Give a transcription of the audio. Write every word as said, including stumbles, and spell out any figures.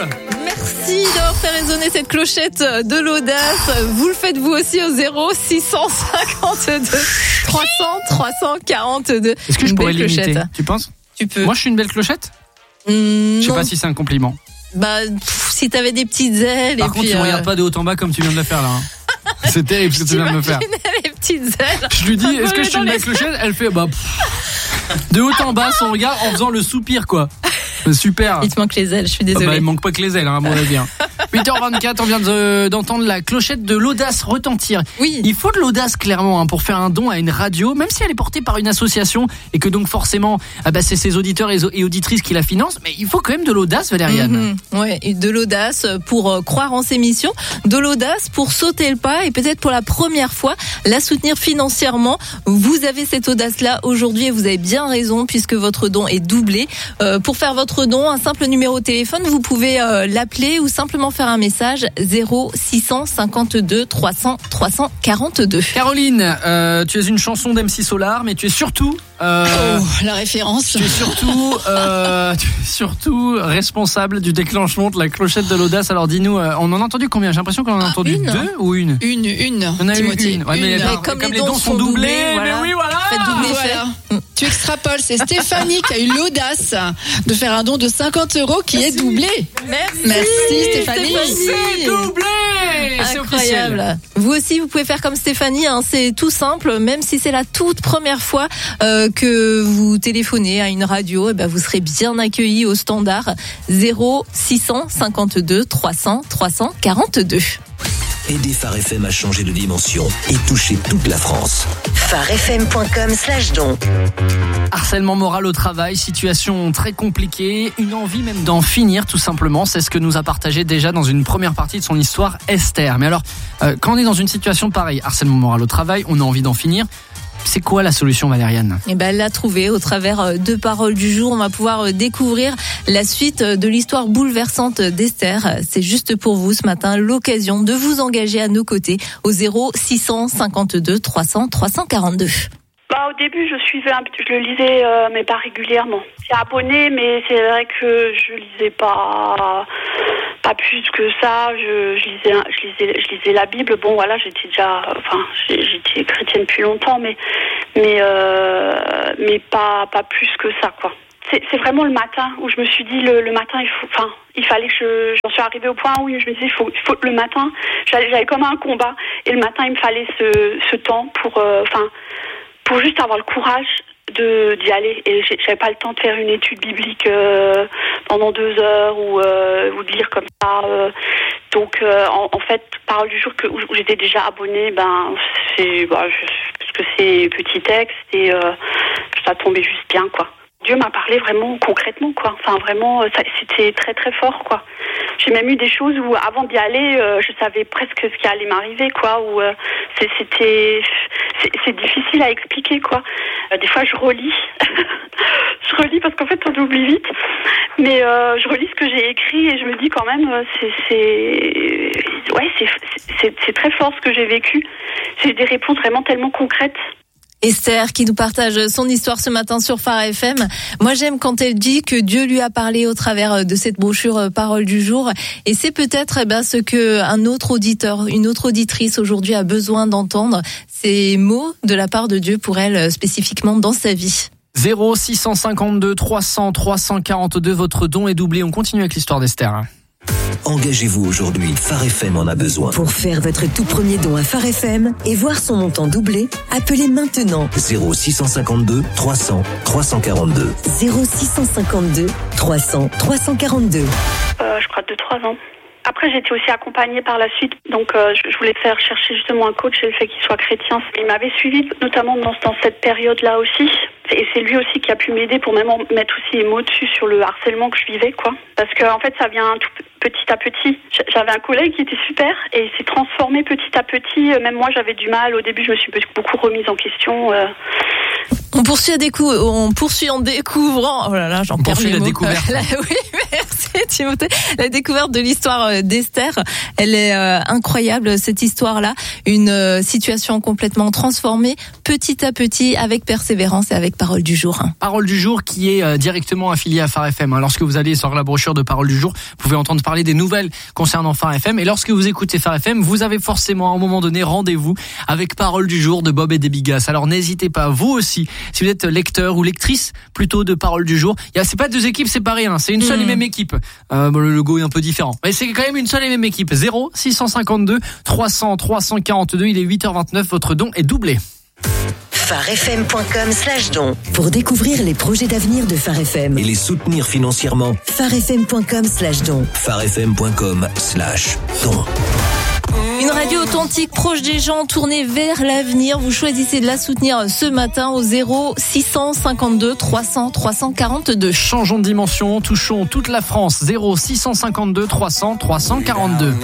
ensemble. Merci d'avoir fait résonner cette clochette de l'audace. Vous le faites vous aussi au zéro six cent cinquante-deux trois cents trois cent quarante-deux. Est-ce que je Une pourrais belle l'imiter? clochette. Tu penses? Tu peux. Moi, je suis une belle clochette? Mmh, Je sais non. pas si c'est un compliment. Bah, pff, si t'avais des petites ailes Par et contre, puis. tu me euh... regardes pas de haut en bas comme tu viens de le faire là. Hein. C'est terrible ce que tu viens de me faire. les petites ailes. Je lui dis, est-ce que je suis une dans belle clochette? Elle fait, bah, pff. De haut en bas, son regard en faisant le soupir, quoi. Super. Il te manque les ailes, je suis Ah désolée. bah, il manque pas que les ailes, hein, à mon avis. Hein. huit heures vingt-quatre, on vient de, d'entendre la clochette de l'audace retentir. Oui. Il faut de l'audace, clairement, hein, pour faire un don à une radio, même si elle est portée par une association et que donc forcément, ah bah, c'est ses auditeurs et auditrices qui la financent. Mais il faut quand même de l'audace, Valériane. Mmh, ouais, et de l'audace pour euh, croire en ses missions, de l'audace pour sauter le pas et peut-être pour la première fois la soutenir financièrement. Vous avez cette audace-là aujourd'hui et vous avez bien raison puisque votre don est doublé. Euh, pour faire votre don, un simple numéro de téléphone, vous pouvez euh, l'appeler ou simplement faire un message zéro six cent cinquante-deux trois cents trois cent quarante-deux. Caroline, euh, tu es une chanson d'M C Solar, mais tu es surtout... Euh, oh, la référence. Tu es surtout, euh, tu es surtout responsable du déclenchement de la clochette de l'audace. Alors dis-nous, euh, on en a entendu combien? J'ai l'impression qu'on en a Ah, entendu une. deux ou une? Une, une. On a eu Timothée, une. Ouais, mais, une. alors, Mais comme comme les les dons dons sont sont doublés, doublés, mais voilà. oui, voilà. Faites doubler. Voilà. Tu extrapoles, c'est Stéphanie qui a eu l'audace de faire un don de cinquante euros qui est doublé. Merci, Merci Stéphanie. C'est doublé. C'est officiel. Incroyable. Vous aussi, vous pouvez faire comme Stéphanie. Hein, c'est tout simple. Même si c'est la toute première fois euh, que vous téléphonez à une radio, eh ben vous serez bien accueilli au standard zéro six cent cinquante-deux trois cents trois cent quarante-deux. Aider Phare F M à changer de dimension et toucher toute la France. pharefm point com slash don. Harcèlement moral au travail, situation très compliquée, une envie même d'en finir tout simplement. C'est ce que nous a partagé déjà dans une première partie de son histoire Esther. Mais alors, euh, quand on est dans une situation pareille, harcèlement moral au travail, on a envie d'en finir. C'est quoi la solution, Valériane? Eh ben, elle l'a trouvée au travers de Paroles du jour. On va pouvoir découvrir la suite de l'histoire bouleversante d'Esther. C'est juste pour vous ce matin l'occasion de vous engager à nos côtés au zéro six cent cinquante-deux trois cents trois cent quarante-deux. Bah, au début, je suivais, un, je le lisais, euh, mais pas régulièrement. J'ai abonné, mais c'est vrai que je lisais pas, pas plus que ça. Je, je lisais, je lisais, je lisais la Bible. Bon, voilà, j'étais déjà, enfin, j'étais chrétienne depuis longtemps, mais, mais, euh, mais pas, pas plus que ça, quoi. C'est, c'est vraiment le matin où je me suis dit le, le matin il faut, enfin il fallait que je, j'en suis arrivée au point où je me disais il faut, il faut le matin. J'avais, j'avais comme un combat et le matin il me fallait ce, ce temps pour, enfin. Euh, pour juste avoir le courage de d'y aller. Et j'avais pas le temps de faire une étude biblique euh, pendant deux heures ou euh, ou de lire comme ça. Euh. Donc euh, en, en fait, Parole du jour que où j'étais déjà abonnée, ben c'est bah, je, parce que c'est petit texte et euh, ça tombait juste bien, quoi. Dieu m'a parlé vraiment concrètement, quoi. Enfin, vraiment, ça, c'était très très fort, quoi. J'ai même eu des choses où, avant d'y aller, euh, je savais presque ce qui allait m'arriver, quoi. Où euh, c'est, c'était, c'est, c'est difficile à expliquer, quoi. Euh, des fois, je relis, je relis parce qu'en fait, on oublie vite. Mais euh, je relis ce que j'ai écrit et je me dis quand même, c'est, c'est, ouais, c'est, c'est, c'est très fort ce que j'ai vécu. J'ai des réponses vraiment tellement concrètes. Esther qui nous partage son histoire ce matin sur Phare F M. Moi j'aime quand elle dit que Dieu lui a parlé au travers de cette brochure Parole du jour et c'est peut-être eh ben, ce que un autre auditeur, une autre auditrice aujourd'hui a besoin d'entendre, ces mots de la part de Dieu pour elle spécifiquement dans sa vie. zéro six cent cinquante-deux trois cents trois cent quarante-deux, votre don est doublé. On continue avec l'histoire d'Esther. Engagez-vous aujourd'hui, Phare F M en a besoin. Pour faire votre tout premier don à Phare F M et voir son montant doublé, appelez maintenant zéro six cent cinquante-deux trois cents trois cent quarante-deux. zéro six cent cinquante-deux trois cents trois cent quarante-deux. Euh, je crois deux trois ans. Après, j'ai été aussi accompagnée par la suite, donc euh, je voulais faire chercher justement un coach et le fait qu'il soit chrétien. Il m'avait suivi notamment dans, dans cette période-là aussi, et c'est lui aussi qui a pu m'aider pour même mettre aussi les mots dessus sur le harcèlement que je vivais, quoi. Parce que en fait, ça vient tout petit à petit. J'avais un collègue qui était super et il s'est transformé petit à petit. Même moi, j'avais du mal. Au début, je me suis beaucoup remise en question. Euh... On poursuit à décou- on poursuit en découvrant. Oh là là, j'en on perds poursuit les la mots. découverte. oui, merci. Timothée, la découverte de l'histoire d'Esther, elle est euh, incroyable, cette histoire-là. Une euh, situation complètement transformée, petit à petit, avec persévérance et avec Parole du jour. Parole du jour qui est euh, directement affiliée à Phare F M. Lorsque vous allez sur la brochure de Parole du jour, vous pouvez entendre parler des nouvelles concernant Phare F M. Et lorsque vous écoutez Phare F M, vous avez forcément à un moment donné rendez-vous avec Parole du jour de Bob et des Bigas. Alors n'hésitez pas, vous aussi, si vous êtes lecteur ou lectrice plutôt de Parole du jour. Il y a, c'est pas deux équipes séparées, hein, c'est une seule mmh. et même équipe. Euh, bon, le logo est un peu différent, mais c'est quand même une seule et même équipe. zéro six cent cinquante-deux trois cents trois cent quarante-deux. Il est huit heures vingt-neuf. Votre don est doublé. pharefm point com slash don pour découvrir les projets d'avenir de Phare F M et les soutenir financièrement. pharefm point com slash don pharefm point com slash don. Une radio authentique, proche des gens, tournée vers l'avenir. Vous choisissez de la soutenir ce matin au zéro six cent cinquante-deux trois cents trois cent quarante-deux. Changeons de dimension, touchons toute la France. zéro six cent cinquante-deux trois cents trois cent quarante-deux.